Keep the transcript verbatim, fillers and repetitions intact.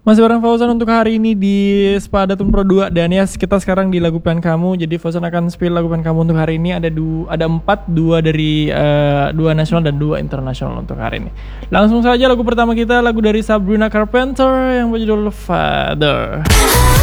Masih bareng Fauzan untuk hari ini di Spadatun Pro dua. Dan ya kita sekarang di lagu pilihan kamu. Jadi Fauzan akan spill lagu pilihan kamu untuk hari ini. Ada du- ada empat, dua dari uh, dua nasional dan dua internasional untuk hari ini. Langsung saja lagu pertama kita, lagu dari Sabrina Carpenter yang berjudul Father.